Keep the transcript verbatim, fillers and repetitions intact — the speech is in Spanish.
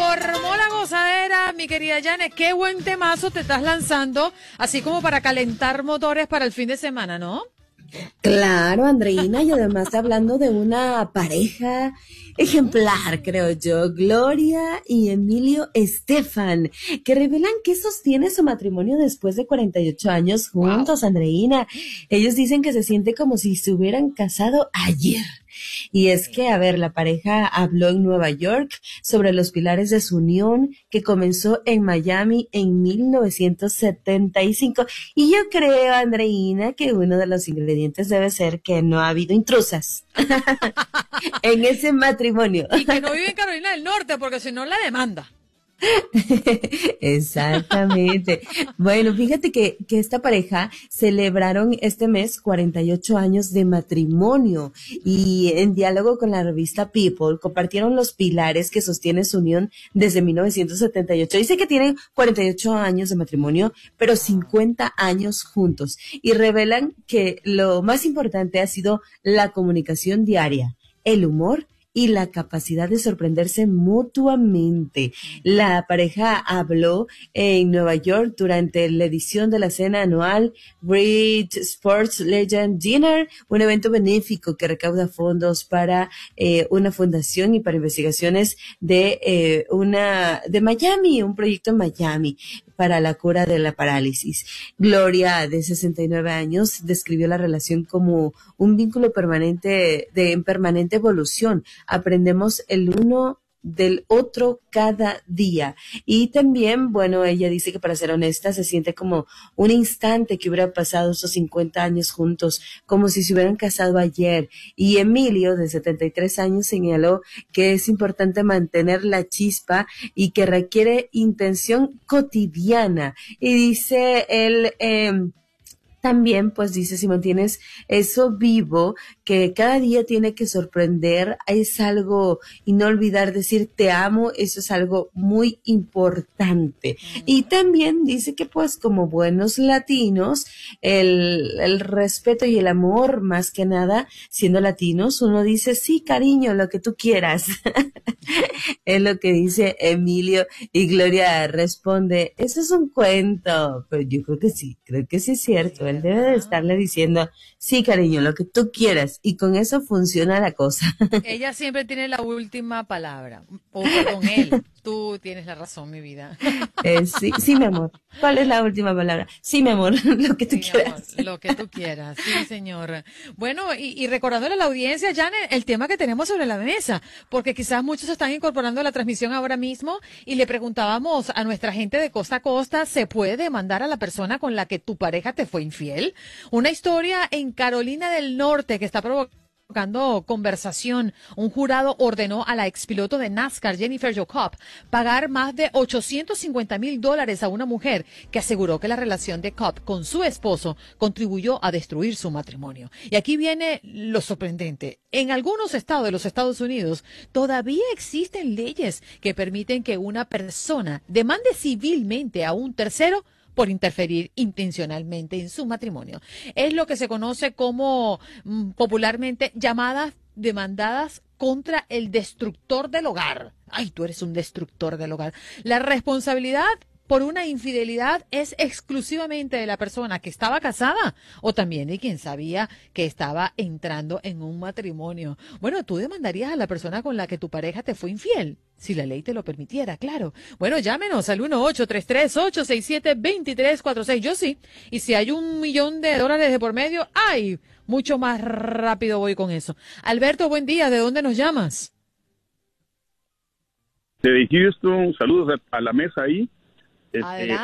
armó la gozadera, mi querida Janet. Qué buen temazo te estás lanzando, así como para calentar motores para el fin de semana, ¿no? Claro, Andreina, y además hablando de una pareja ejemplar, creo yo, Gloria y Emilio Estefan, que revelan que sostiene su matrimonio después de cuarenta y ocho años juntos, wow. Andreina. Ellos dicen que se siente como si se hubieran casado ayer. Y es que, a ver, la pareja habló en Nueva York sobre los pilares de su unión que comenzó en Miami en mil novecientos setenta y cinco. Y yo creo, Andreina, que uno de los ingredientes debe ser que no ha habido intrusas en ese matrimonio. Y que no vive en Carolina del Norte, porque si no la demanda. Exactamente. Bueno, fíjate que, que esta pareja celebraron este mes cuarenta y ocho años de matrimonio y en diálogo con la revista People compartieron los pilares que sostienen su unión desde mil novecientos setenta y ocho. Dice que tienen cuarenta y ocho años de matrimonio, pero cincuenta años juntos y revelan que lo más importante ha sido la comunicación diaria, el humor y la capacidad de sorprenderse mutuamente. La pareja habló en Nueva York durante la edición de la cena anual Great Sports Legend Dinner, un evento benéfico que recauda fondos para eh, una fundación y para investigaciones de eh, una de Miami, un proyecto en Miami para la cura de la parálisis. Gloria, de sesenta y nueve años, describió la relación como un vínculo permanente, de en permanente evolución. Aprendemos el uno del otro cada día. Y también, bueno, ella dice que para ser honesta, se siente como un instante que hubiera pasado esos cincuenta años juntos, como si se hubieran casado ayer. Y Emilio, de setenta y tres años, señaló que es importante mantener la chispa y que requiere intención cotidiana. Y dice él, eh, también, pues dice, si mantienes eso vivo, que cada día tiene que sorprender, es algo, y no olvidar decir te amo, eso es algo muy importante. Mm. Y también dice que pues como buenos latinos, el, el respeto y el amor, más que nada, siendo latinos, uno dice, sí, cariño, lo que tú quieras. Es lo que dice Emilio, y Gloria responde, eso es un cuento, pero yo creo que sí, creo que sí es cierto. Él debe de estarle diciendo, sí, cariño, lo que tú quieras, y con eso funciona la cosa. Ella siempre tiene la última palabra, o con él, tú tienes la razón, mi vida. Eh, sí, sí, mi amor. ¿Cuál es la última palabra? Sí, mi amor, lo que tú sí, quieras. Amor, lo que tú quieras, sí, señor. Bueno, y, y recordándole a la audiencia, Janet, el tema que tenemos sobre la mesa, porque quizás muchos se están incorporando a la transmisión ahora mismo y le preguntábamos a nuestra gente de costa a costa, ¿se puede demandar a la persona con la que tu pareja te fue infiel? Una historia en Carolina del Norte que está provocando provocando conversación. Un jurado ordenó a la expiloto de NASCAR, Jennifer Jacob, pagar más de ochocientos cincuenta mil dólares a una mujer que aseguró que la relación de Cobb con su esposo contribuyó a destruir su matrimonio. Y aquí viene lo sorprendente. En algunos estados de los Estados Unidos todavía existen leyes que permiten que una persona demande civilmente a un tercero por interferir intencionalmente en su matrimonio. Es lo que se conoce como mm, popularmente llamadas demandadas contra el destructor del hogar. Ay, tú eres un destructor del hogar. La responsabilidad por una infidelidad es exclusivamente de la persona que estaba casada o también de quien sabía que estaba entrando en un matrimonio. Bueno, tú demandarías a la persona con la que tu pareja te fue infiel, si la ley te lo permitiera, claro. Bueno, llámenos al uno ocho tres tres, ocho seis siete, dos tres cuatro seis. Yo sí. Y si hay un millón de dólares de por medio, ¡ay! Mucho más rápido voy con eso. Alberto, buen día. ¿De dónde nos llamas? De Houston, saludos a, a la mesa ahí. Este, Adelante.